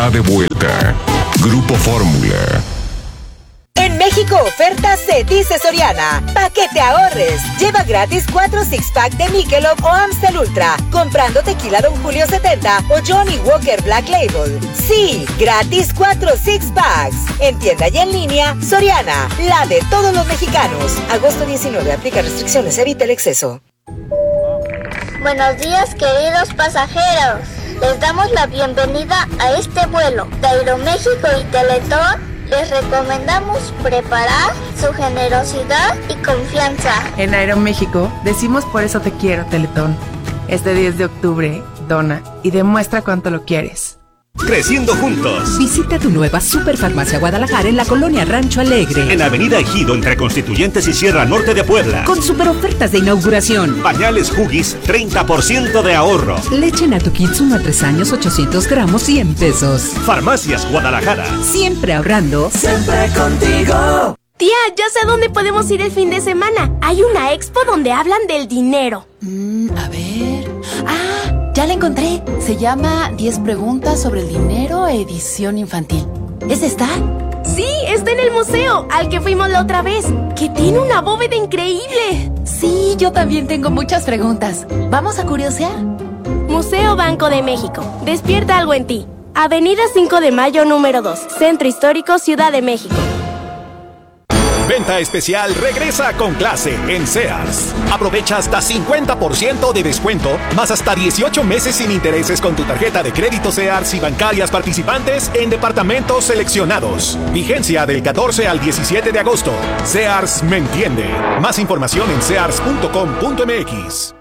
De vuelta. Grupo Fórmula. En México, oferta se dice Soriana. Pa' que te ahorres. Lleva gratis 4 six-pack de Michelob o Amstel Ultra. Comprando tequila Don Julio 70 o Johnny Walker Black Label. Sí, gratis 4 six-packs. En tienda y en línea, Soriana. La de todos los mexicanos. Agosto 19. Aplica restricciones. Evita el exceso. Buenos días, queridos pasajeros. Les damos la bienvenida a este vuelo de Aeroméxico y Teletón. Les recomendamos preparar su generosidad y confianza. En Aeroméxico decimos por eso te quiero, Teletón. Este 10 de octubre, dona y demuestra cuánto lo quieres. Creciendo juntos. Visita tu nueva Superfarmacia Guadalajara en la colonia Rancho Alegre. En Avenida Ejido, entre Constituyentes y Sierra Norte de Puebla. Con super ofertas de inauguración. Pañales Huggies, 30% de ahorro. Leche Natu Kids 1 a 3 años, 800 gramos, 100 pesos. Farmacias Guadalajara. Siempre ahorrando. Siempre contigo. Tía, ya sé a dónde podemos ir el fin de semana. Hay una expo donde hablan del dinero. A ver... Ya la encontré. Se llama 10 preguntas sobre el dinero, edición infantil. ¿Es esta? Sí, está en el museo, al que fuimos la otra vez, que tiene una bóveda increíble. Sí, yo también tengo muchas preguntas. ¿Vamos a curiosear? Museo Banco de México. Despierta algo en ti. Avenida 5 de Mayo, número 2. Centro Histórico, Ciudad de México. Venta especial regresa con clase en Sears. Aprovecha hasta 50% de descuento, más hasta 18 meses sin intereses con tu tarjeta de crédito Sears y bancarias participantes en departamentos seleccionados. Vigencia del 14 al 17 de agosto. Sears me entiende. Más información en sears.com.mx.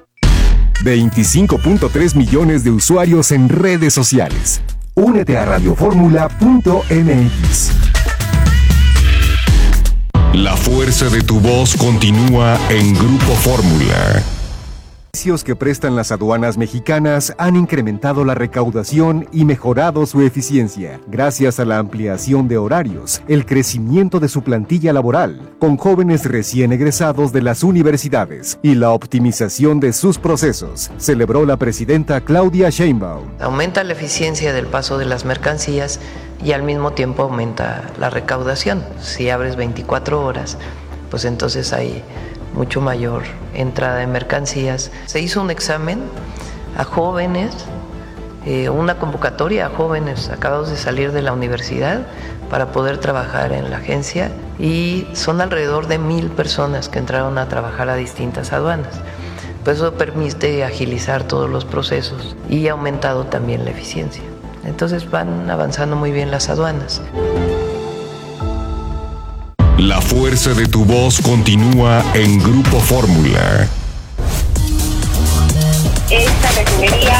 25.3 millones de usuarios en redes sociales. Únete a radioformula.mx. La fuerza de tu voz continúa en Grupo Fórmula. Los servicios que prestan las aduanas mexicanas han incrementado la recaudación y mejorado su eficiencia, gracias a la ampliación de horarios, el crecimiento de su plantilla laboral, con jóvenes recién egresados de las universidades y la optimización de sus procesos, celebró la presidenta Claudia Sheinbaum. Aumenta la eficiencia del paso de las mercancías y al mismo tiempo aumenta la recaudación. Si abres 24 horas, pues entonces hay mucho mayor entrada de mercancías. Se hizo un examen a jóvenes, una convocatoria a jóvenes acabados de salir de la universidad para poder trabajar en la agencia, y son alrededor de 1,000 personas que entraron a trabajar a distintas aduanas. Pues eso permite agilizar todos los procesos y ha aumentado también la eficiencia. Entonces van avanzando muy bien las aduanas. La fuerza de tu voz continúa en Grupo Fórmula. Esta refinería...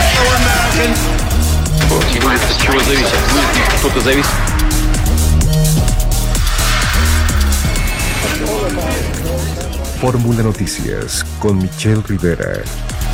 Fórmula Noticias con Michelle Rivera.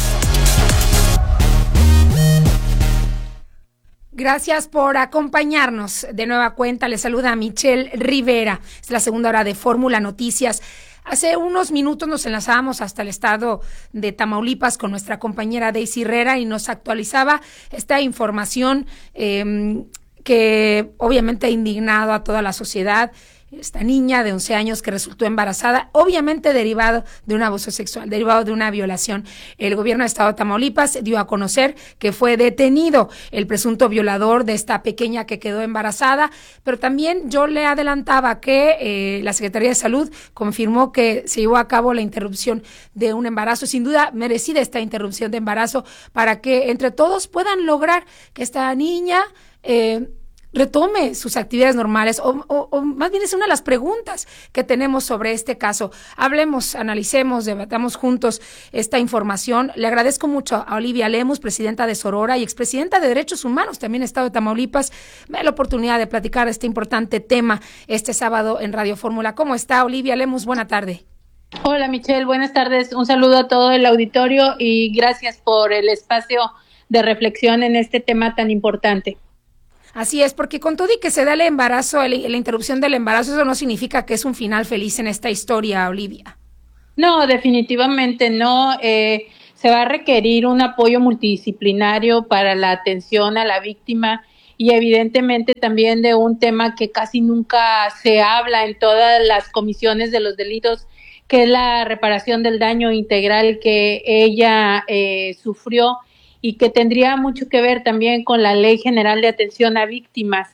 Gracias por acompañarnos de nueva cuenta. Les saluda Michelle Rivera. Es la segunda hora de Fórmula Noticias. Hace unos minutos nos enlazábamos hasta el estado de Tamaulipas con nuestra compañera Daisy Herrera y nos actualizaba esta información que obviamente ha indignado a toda la sociedad. Esta niña de 11 años que resultó embarazada, obviamente derivado de un abuso sexual, derivado de una violación. El gobierno del estado de Tamaulipas dio a conocer que fue detenido el presunto violador de esta pequeña que quedó embarazada, pero también yo le adelantaba que la Secretaría de Salud confirmó que se llevó a cabo la interrupción de un embarazo. Sin duda merecida esta interrupción de embarazo para que entre todos puedan lograr que esta niña retome sus actividades normales, o más bien es una de las preguntas que tenemos sobre este caso. Hablemos, analicemos, debatamos juntos esta información. Le agradezco mucho a Olivia Lemus, presidenta de Sorora y expresidenta de Derechos Humanos, también Estado de Tamaulipas. Me da la oportunidad de platicar de este importante tema este sábado en Radio Fórmula. ¿Cómo está, Olivia Lemus? Buena tarde. Hola, Michelle, buenas tardes. Un saludo a todo el auditorio y gracias por el espacio de reflexión en este tema tan importante. Así es, porque con todo y que se da el embarazo, la interrupción del embarazo, eso no significa que es un final feliz en esta historia, Olivia. No, definitivamente no. Se va a requerir un apoyo multidisciplinario para la atención a la víctima y evidentemente también de un tema que casi nunca se habla en todas las comisiones de los delitos, que es la reparación del daño integral que ella sufrió y que tendría mucho que ver también con la Ley General de Atención a Víctimas.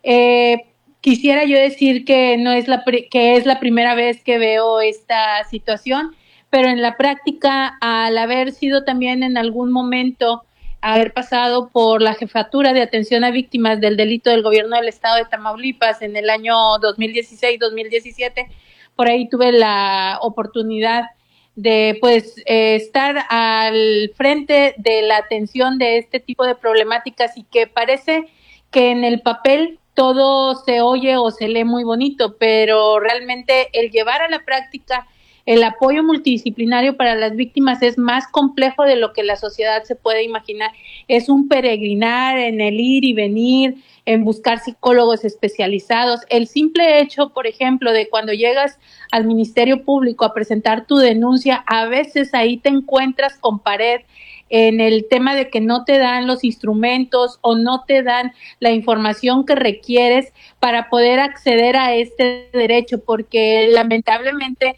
Quisiera yo decir que que es la primera vez que veo esta situación, pero en la práctica, al haber sido también en algún momento, haber pasado por la Jefatura de Atención a Víctimas del Delito del Gobierno del Estado de Tamaulipas en el año 2016-2017, por ahí tuve la oportunidad de estar al frente de la atención de este tipo de problemáticas, y que parece que en el papel todo se oye o se lee muy bonito, pero realmente el llevar a la práctica el apoyo multidisciplinario para las víctimas es más complejo de lo que la sociedad se puede imaginar. Es un peregrinar en el ir y venir, en buscar psicólogos especializados. El simple hecho, por ejemplo, de cuando llegas al Ministerio Público a presentar tu denuncia, a veces ahí te encuentras con pared en el tema de que no te dan los instrumentos o no te dan la información que requieres para poder acceder a este derecho, porque lamentablemente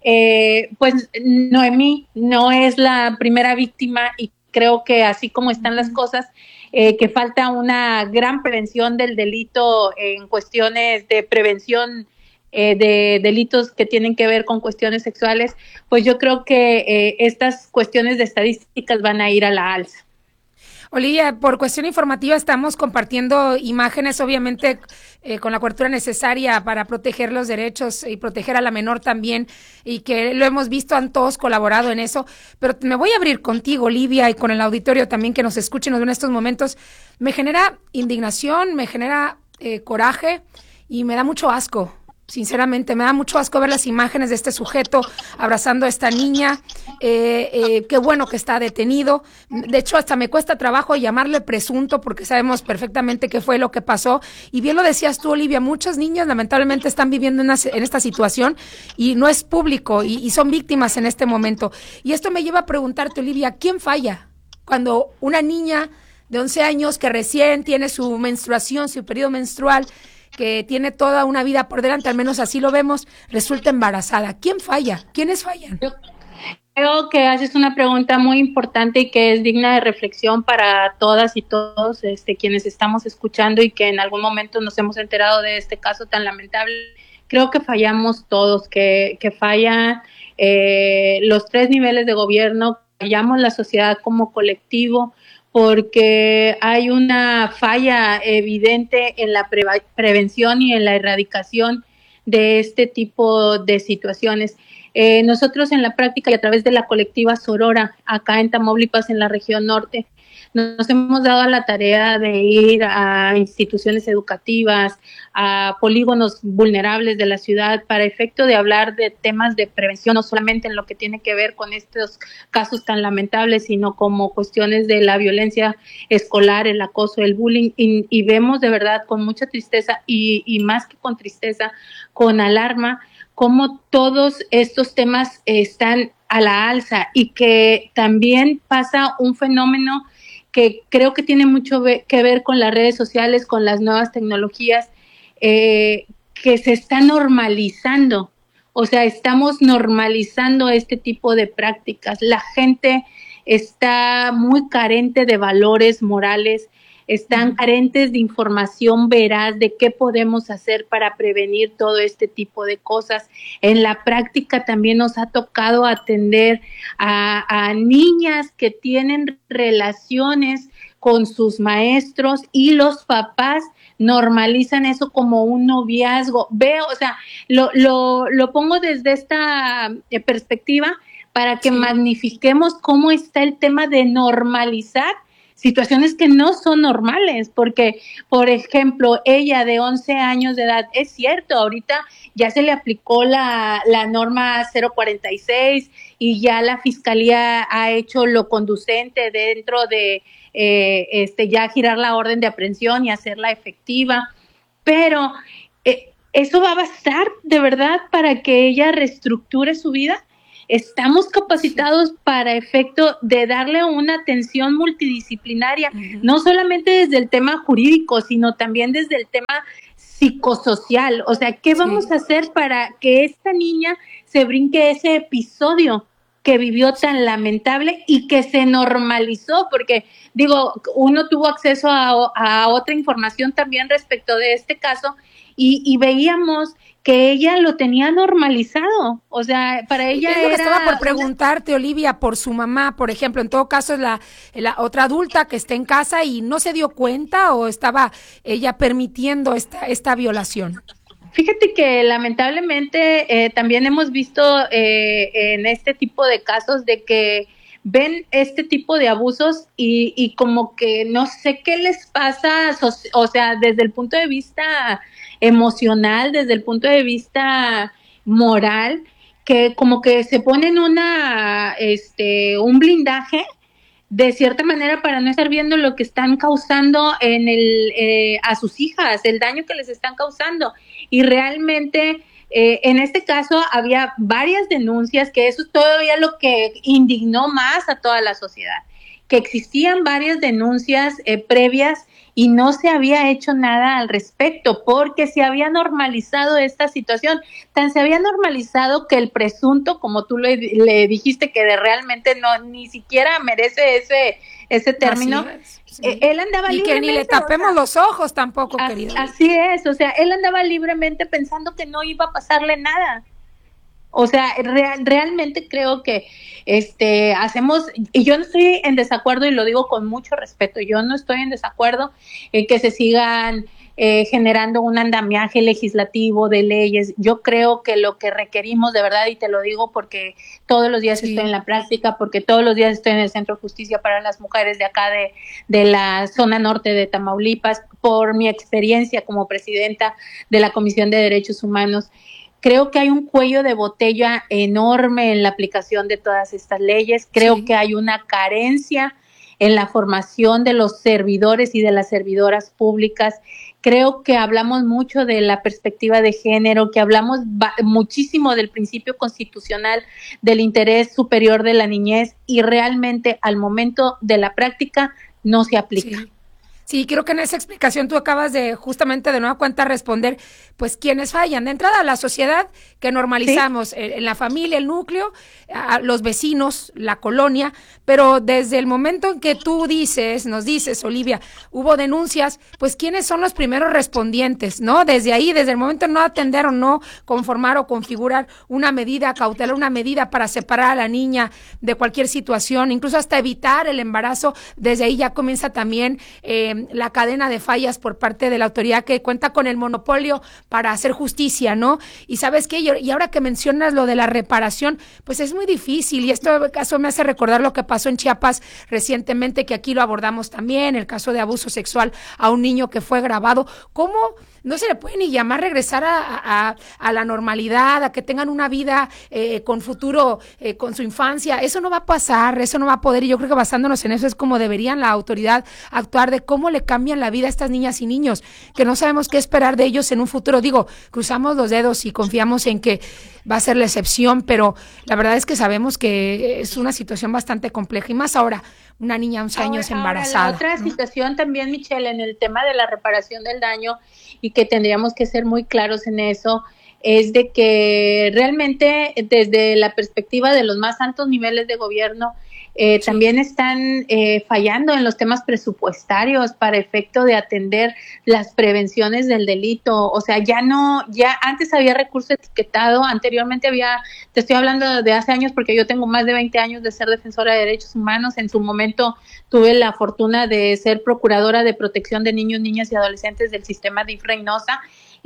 pues Noemí no es la primera víctima, y creo que así como están las cosas, que falta una gran prevención del delito en cuestiones de prevención de delitos que tienen que ver con cuestiones sexuales, pues yo creo que estas cuestiones de estadísticas van a ir a la alza. Olivia, por cuestión informativa estamos compartiendo imágenes, obviamente con la cobertura necesaria para proteger los derechos y proteger a la menor también, y que lo hemos visto, han todos colaborado en eso, pero me voy a abrir contigo, Olivia, y con el auditorio también que nos escuchen en estos momentos. Me genera indignación, me genera coraje y me da mucho asco. Sinceramente, me da mucho asco ver las imágenes de este sujeto abrazando a esta niña. Qué bueno que está detenido. De hecho, hasta me cuesta trabajo llamarle presunto, porque sabemos perfectamente qué fue lo que pasó. Y bien lo decías tú, Olivia, muchas niñas lamentablemente están viviendo en esta situación y no es público, y son víctimas en este momento. Y esto me lleva a preguntarte, Olivia, ¿quién falla cuando una niña de 11 años que recién tiene su menstruación, su periodo menstrual, que tiene toda una vida por delante, al menos así lo vemos, resulta embarazada? ¿Quién falla? ¿Quiénes fallan? Yo creo que haces una pregunta muy importante y que es digna de reflexión para todas y todos quienes estamos escuchando y que en algún momento nos hemos enterado de este caso tan lamentable. Creo que fallamos todos, que fallan los tres niveles de gobierno, fallamos la sociedad como colectivo, porque hay una falla evidente en la prevención y en la erradicación de este tipo de situaciones. Nosotros en la práctica y a través de la colectiva Sorora, acá en Tamaulipas, en la región norte, nos hemos dado a la tarea de ir a instituciones educativas, a polígonos vulnerables de la ciudad, para efecto de hablar de temas de prevención, no solamente en lo que tiene que ver con estos casos tan lamentables, sino como cuestiones de la violencia escolar, el acoso, el bullying, y vemos de verdad con mucha tristeza y más que con tristeza, con alarma, cómo todos estos temas están a la alza, y que también pasa un fenómeno que creo que tiene mucho que ver con las redes sociales, con las nuevas tecnologías, que se está normalizando. O sea, estamos normalizando este tipo de prácticas. La gente está muy carente de valores morales, están carentes de información veraz de qué podemos hacer para prevenir todo este tipo de cosas. En la práctica también nos ha tocado atender a niñas que tienen relaciones con sus maestros y los papás normalizan eso como un noviazgo. Veo, o sea, lo pongo desde esta perspectiva para que magnifiquemos cómo está el tema de normalizar situaciones que no son normales, porque, por ejemplo, ella de 11 años de edad, es cierto, ahorita ya se le aplicó la norma 046 y ya la Fiscalía ha hecho lo conducente dentro de ya girar la orden de aprehensión y hacerla efectiva, pero ¿eso va a bastar de verdad para que ella reestructure su vida? estamos capacitados para efecto de darle una atención multidisciplinaria, no solamente desde el tema jurídico, sino también desde el tema psicosocial. O sea, ¿qué vamos a hacer para que esta niña se brinque ese episodio que vivió tan lamentable y que se normalizó? Porque, digo, uno tuvo acceso a otra información también respecto de este caso y veíamos que ella lo tenía normalizado. O sea, para ella es lo que estaba por preguntarte, Olivia, por su mamá, por ejemplo. En todo caso, es la otra adulta que está en casa y no se dio cuenta, o estaba ella permitiendo esta violación. Fíjate que lamentablemente también hemos visto en este tipo de casos de que ven este tipo de abusos y como que no sé qué les pasa, o sea, desde el punto de vista emocional, desde el punto de vista moral, que como que se ponen un blindaje de cierta manera para no estar viendo lo que están causando a sus hijas, el daño que les están causando. Y realmente en este caso había varias denuncias, que eso es todavía lo que indignó más a toda la sociedad, que existían varias denuncias previas y no se había hecho nada al respecto, porque se había normalizado esta situación. Tan se había normalizado que el presunto, como tú le dijiste, que realmente ni siquiera merece ese término, él andaba libremente. Y que ni le tapemos los ojos tampoco, querido. Así es, o sea, él andaba libremente pensando que no iba a pasarle nada. O sea, realmente creo que hacemos, y yo no estoy en desacuerdo, y lo digo con mucho respeto, yo no estoy en desacuerdo en que se sigan generando un andamiaje legislativo de leyes. Yo creo que lo que requerimos de verdad, y te lo digo porque todos los días estoy en la práctica, porque todos los días estoy en el Centro de Justicia para las Mujeres de acá de la zona norte de Tamaulipas, por mi experiencia como presidenta de la Comisión de Derechos Humanos. Creo que hay un cuello de botella enorme en la aplicación de todas estas leyes. Creo que hay una carencia en la formación de los servidores y de las servidoras públicas. Creo que hablamos mucho de la perspectiva de género, que hablamos muchísimo del principio constitucional del interés superior de la niñez, y realmente al momento de la práctica no se aplica. Sí, creo que en esa explicación tú acabas de justamente de nueva cuenta responder, pues, ¿quiénes fallan? De entrada, la sociedad que normalizamos, en la familia, el núcleo, los vecinos, la colonia, pero desde el momento en que tú nos dices, Olivia, hubo denuncias, pues, ¿quiénes son los primeros respondientes, no? Desde ahí, desde el momento de no atender o no conformar o configurar una medida cautelar, una medida para separar a la niña de cualquier situación, incluso hasta evitar el embarazo, desde ahí ya comienza también la cadena de fallas por parte de la autoridad, que cuenta con el monopolio para hacer justicia, ¿no? Y ¿sabes qué? Y ahora que mencionas lo de la reparación, pues es muy difícil, y esto caso me hace recordar lo que pasó en Chiapas recientemente, que aquí lo abordamos también, el caso de abuso sexual a un niño que fue grabado. ¿Cómo no se le puede ni llamar regresar a la normalidad, a que tengan una vida con futuro, con su infancia? Eso no va a pasar, eso no va a poder, y yo creo que basándonos en eso es como deberían la autoridad actuar, de cómo le cambian la vida a estas niñas y niños, que no sabemos qué esperar de ellos en un futuro. Digo, cruzamos los dedos y confiamos en que va a ser la excepción, pero la verdad es que sabemos que es una situación bastante compleja, y más ahora, una niña 11 años embarazada. La otra situación también, Michelle, en el tema de la reparación del daño, y que tendríamos que ser muy claros en eso, es de que realmente desde la perspectiva de los más altos niveles de gobierno, también están fallando en los temas presupuestarios para efecto de atender las prevenciones del delito. O sea, ya antes había recurso etiquetado, anteriormente te estoy hablando de hace años, porque yo tengo más de 20 años de ser defensora de derechos humanos. En su momento tuve la fortuna de ser procuradora de protección de niños, niñas y adolescentes del sistema DIF Reynosa,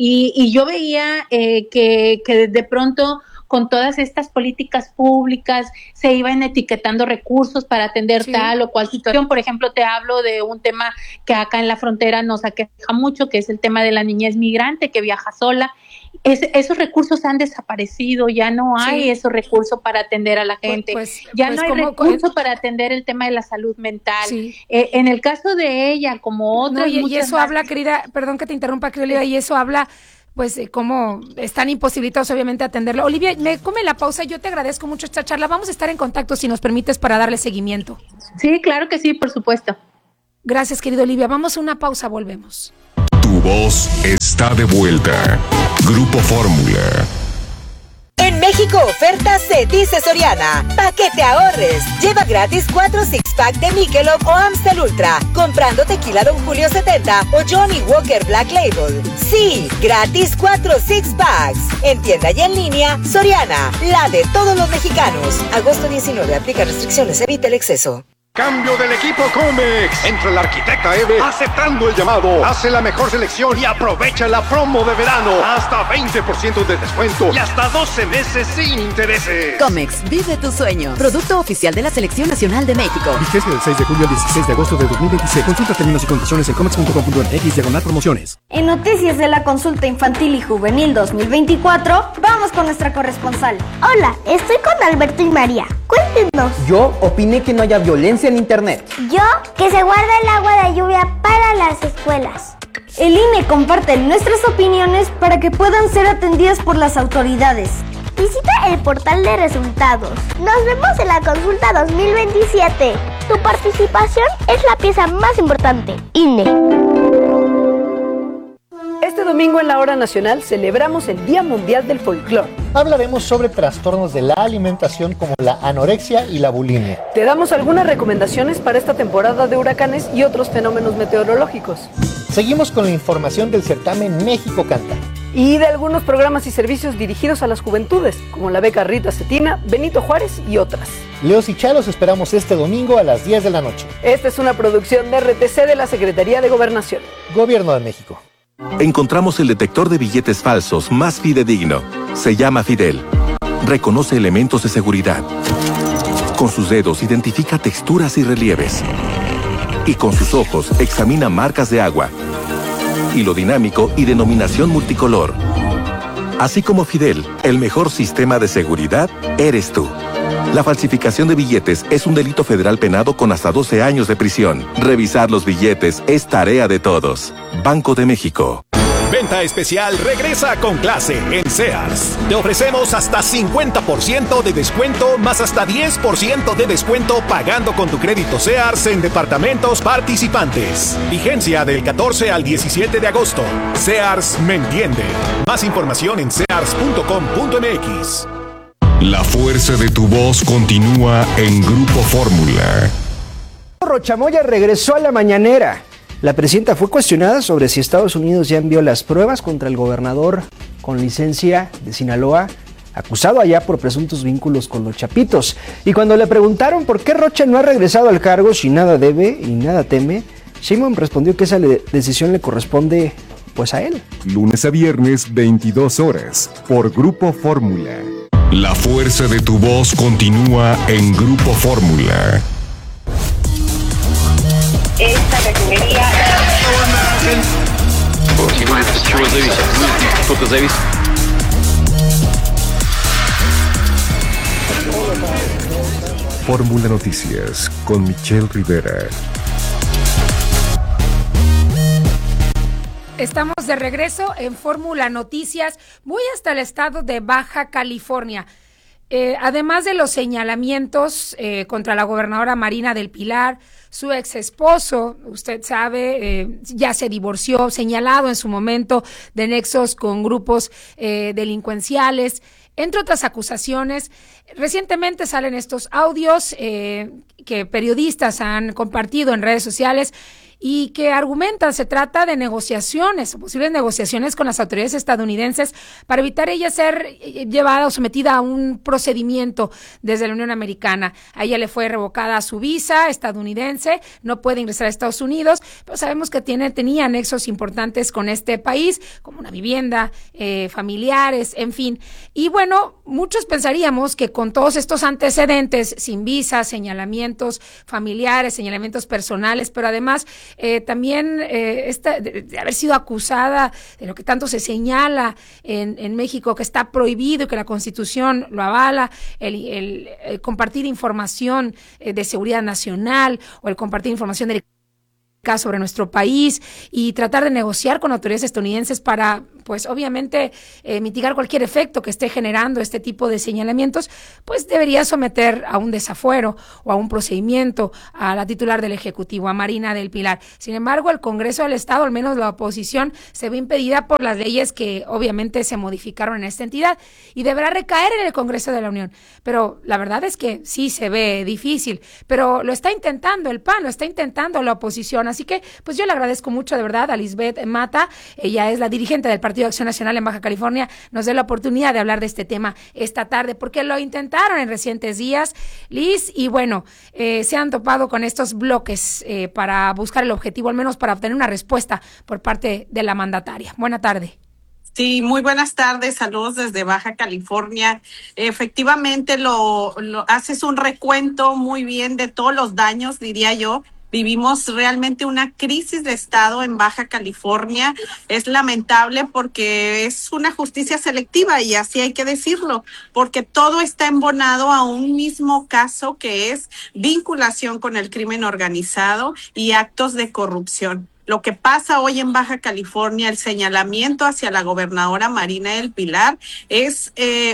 y yo veía que de pronto, con todas estas políticas públicas, se iban etiquetando recursos para atender tal o cual situación. Por ejemplo, te hablo de un tema que acá en la frontera nos aqueja mucho, que es el tema de la niñez migrante que viaja sola. Esos recursos han desaparecido, ya no hay esos recursos para atender a la gente, no hay recursos para atender el tema de la salud mental. En el caso de ella, como otras, y eso habla, querida, perdón que te interrumpa, querida, y eso habla pues cómo están imposibilitados obviamente a atenderlo. Olivia, me come la pausa, yo te agradezco mucho esta charla, vamos a estar en contacto si nos permites para darle seguimiento. Sí, claro que sí, por supuesto. Gracias, querido Olivia, vamos a una pausa, volvemos. Tu voz está de vuelta. Grupo Fórmula. En México, oferta se dice Soriana. Pa' que te ahorres. Lleva gratis 4 six-pack de Michelob o Amstel Ultra. Comprando tequila Don Julio 70 o Johnny Walker Black Label. Sí, gratis 4 six-packs. En tienda y en línea, Soriana. La de todos los mexicanos. Agosto 19. Aplica restricciones. Evita el exceso. Cambio del equipo Comex. Entra la arquitecta Eve aceptando el llamado. Hace la mejor selección y aprovecha la promo de verano. Hasta 20% de descuento y hasta 12 meses sin intereses. Comex, vive tu sueño. Producto oficial de la Selección Nacional de México. Vigencia del 6 de julio al 16 de agosto de 2026. Consulta términos y condiciones en comex.com.mx/promociones. En Noticias de la Consulta Infantil y Juvenil 2024, vamos con nuestra corresponsal. Hola, estoy con Alberto y María. Cuéntenos. Yo opiné que no haya violencia en internet. Yo, que se guarda el agua de lluvia para las escuelas. El INE comparte nuestras opiniones para que puedan ser atendidas por las autoridades. Visita el portal de resultados. Nos vemos en la consulta 2027. Tu participación es la pieza más importante. INE. Este domingo en la Hora Nacional celebramos el Día Mundial del Folclor. Hablaremos sobre trastornos de la alimentación como la anorexia y la bulimia. Te damos algunas recomendaciones para esta temporada de huracanes y otros fenómenos meteorológicos. Seguimos con la información del certamen México Canta. Y de algunos programas y servicios dirigidos a las juventudes, como la beca Rita Cetina, Benito Juárez y otras. Leos y Cha los esperamos este domingo a las 10 de la noche. Esta es una producción de RTC de la Secretaría de Gobernación. Gobierno de México. Encontramos el detector de billetes falsos más fidedigno. Se llama Fidel. Reconoce elementos de seguridad. Con sus dedos identifica texturas y relieves. Y con sus ojos examina marcas de agua, hilo dinámico y denominación multicolor. Así como Fidel, el mejor sistema de seguridad eres tú. La falsificación de billetes es un delito federal penado con hasta 12 años de prisión. Revisar los billetes es tarea de todos. Banco de México. Venta especial regresa con clase en Sears. Te ofrecemos hasta 50% de descuento más hasta 10% de descuento pagando con tu crédito Sears en departamentos participantes. Vigencia del 14 al 17 de agosto. Sears me entiende. Más información en sears.com.mx. La fuerza de tu voz continúa en Grupo Fórmula. Rocha Moya regresó a la mañanera. La presidenta fue cuestionada sobre si Estados Unidos ya envió las pruebas contra el gobernador con licencia de Sinaloa, acusado allá por presuntos vínculos con los Chapitos. Y cuando le preguntaron por qué Rocha no ha regresado al cargo si nada debe y nada teme, Sheinbaum respondió que esa decisión le corresponde pues a él. Lunes a viernes, 22 horas, por Grupo Fórmula. La fuerza de tu voz continúa en Grupo Fórmula. Esta refinería... Fórmula Noticias con Michelle Rivera. Estamos de regreso en Fórmula Noticias. Voy hasta el estado de Baja California. Además de los señalamientos contra la gobernadora Marina del Pilar, su ex esposo, usted sabe, ya se divorció, señalado en su momento de nexos con grupos delincuenciales, entre otras acusaciones. Recientemente salen estos audios que periodistas han compartido en redes sociales y que argumentan se trata de negociaciones, posibles negociaciones con las autoridades estadounidenses para evitar ella ser llevada o sometida a un procedimiento desde la Unión Americana. A ella le fue revocada su visa estadounidense, no puede ingresar a Estados Unidos, pero sabemos que tenía nexos importantes con este país, como una vivienda, familiares, en fin. Y bueno, muchos pensaríamos que con todos estos antecedentes, sin visa, señalamientos familiares, señalamientos personales, pero además también de haber sido acusada de lo que tanto se señala en México, que está prohibido y que la Constitución lo avala, el compartir información de seguridad nacional o el compartir información de sobre nuestro país y tratar de negociar con autoridades estadounidenses para pues obviamente mitigar cualquier efecto que esté generando este tipo de señalamientos, pues debería someter a un desafuero o a un procedimiento a la titular del Ejecutivo, a Marina del Pilar. Sin embargo, el Congreso del Estado, al menos la oposición, se ve impedida por las leyes que obviamente se modificaron en esta entidad y deberá recaer en el Congreso de la Unión. Pero la verdad es que sí se ve difícil, pero lo está intentando el PAN, lo está intentando la oposición. Así que pues yo le agradezco mucho de verdad a Lisbeth Mata, ella es la dirigente del Partido de Acción Nacional en Baja California, nos dé la oportunidad de hablar de este tema esta tarde, porque lo intentaron en recientes días, Liz, y bueno, se han topado con estos bloques para buscar el objetivo, al menos para obtener una respuesta por parte de la mandataria. Buena tarde. Sí, muy buenas tardes, saludos desde Baja California. Efectivamente, lo haces un recuento muy bien de todos los daños, diría yo. Vivimos realmente una crisis de Estado en Baja California. Es lamentable porque es una justicia selectiva y así hay que decirlo, porque todo está embonado a un mismo caso que es vinculación con el crimen organizado y actos de corrupción. Lo que pasa hoy en Baja California, el señalamiento hacia la gobernadora Marina del Pilar, es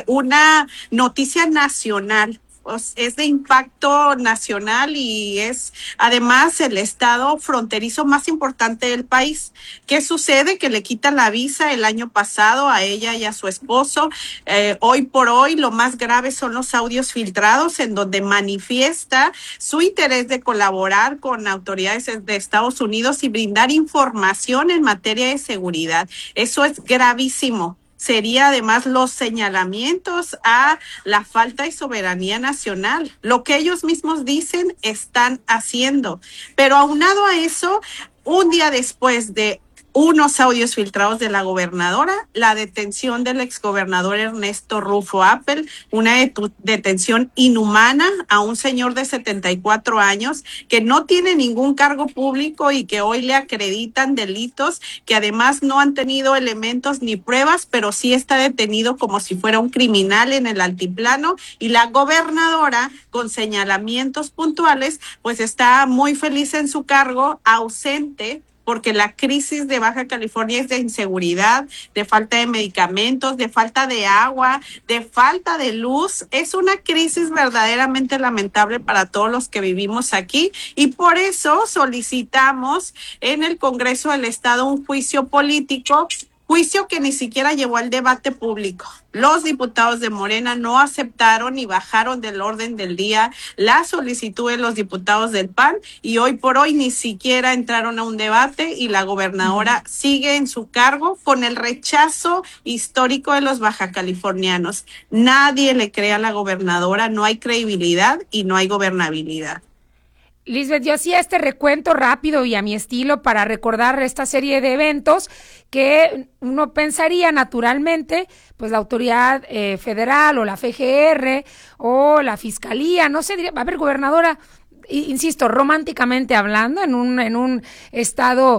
una noticia nacional. Es de impacto nacional y es además el estado fronterizo más importante del país. ¿Qué sucede? Que le quitan la visa el año pasado a ella y a su esposo. Hoy por hoy lo más grave son los audios filtrados en donde manifiesta su interés de colaborar con autoridades de Estados Unidos y brindar información en materia de seguridad. Eso es gravísimo. Sería además los señalamientos a la falta de soberanía nacional. Lo que ellos mismos dicen están haciendo. Pero aunado a eso, un día después de unos audios filtrados de la gobernadora, la detención del exgobernador Ernesto Rufo Appel, una detención inhumana a un señor de 74 años que no tiene ningún cargo público y que hoy le acreditan delitos que además no han tenido elementos ni pruebas, pero sí está detenido como si fuera un criminal en el altiplano, y la gobernadora con señalamientos puntuales pues está muy feliz en su cargo, ausente, porque la crisis de Baja California es de inseguridad, de falta de medicamentos, de falta de agua, de falta de luz. Es una crisis verdaderamente lamentable para todos los que vivimos aquí y por eso solicitamos en el Congreso del Estado un juicio político, juicio que ni siquiera llevó al debate público. Los diputados de Morena no aceptaron y bajaron del orden del día la solicitud de los diputados del PAN y hoy por hoy ni siquiera entraron a un debate y la gobernadora sigue en su cargo con el rechazo histórico de los bajacalifornianos. Nadie le cree a la gobernadora, no hay credibilidad y no hay gobernabilidad. Lisbeth, yo hacía este recuento rápido y a mi estilo para recordar esta serie de eventos que uno pensaría naturalmente, pues la autoridad federal o la FGR o la fiscalía, no sé, a ver, gobernadora, insisto, románticamente hablando, en un estado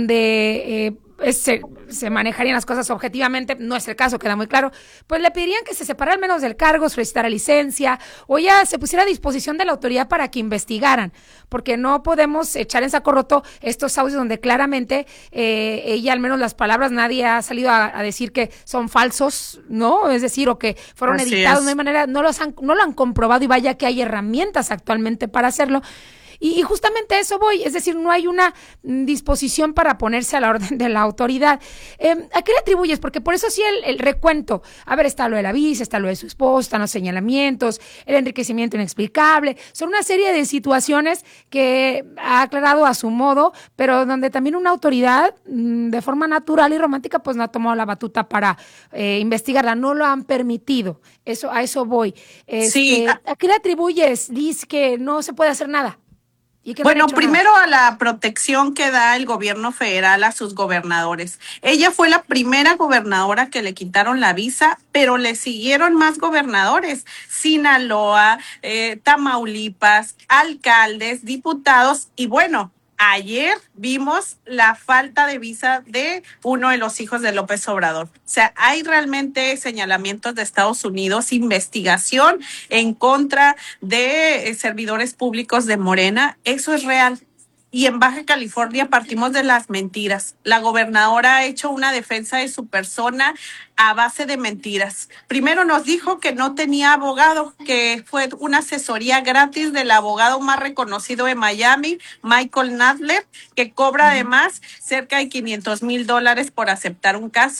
donde se manejarían las cosas objetivamente, no es el caso, queda muy claro, pues le pedirían que se separara al menos del cargo, solicitara licencia o ya se pusiera a disposición de la autoridad para que investigaran, porque no podemos echar en saco roto estos audios donde claramente ella, al menos las palabras, nadie ha salido a decir que son falsos, ¿no? Es decir, o que fueron editados, no hay manera, no lo han comprobado y vaya que hay herramientas actualmente para hacerlo. Y justamente a eso voy, es decir, no hay una disposición para ponerse a la orden de la autoridad. ¿A qué le atribuyes? Porque por eso sí el recuento, a ver, está lo de la visa, está lo de su esposo, están los señalamientos, el enriquecimiento inexplicable, son una serie de situaciones que ha aclarado a su modo, pero donde también una autoridad de forma natural y romántica pues no ha tomado la batuta para investigarla, no lo han permitido, a eso voy. Sí. ¿A qué le atribuyes, Liz, que no se puede hacer nada? Bueno, primero a la protección que da el gobierno federal a sus gobernadores. Ella fue la primera gobernadora que le quitaron la visa, pero le siguieron más gobernadores. Sinaloa, Tamaulipas, alcaldes, diputados y bueno, ayer vimos la falta de visa de uno de los hijos de López Obrador. O sea, hay realmente señalamientos de Estados Unidos, investigación en contra de servidores públicos de Morena. Eso es real. y en Baja California partimos de las mentiras. La gobernadora ha hecho una defensa de su persona a base de mentiras. Primero nos dijo que no tenía abogado, que fue una asesoría gratis del abogado más reconocido de Miami, Michael Nadler, que cobra además cerca de $500,000 por aceptar un caso.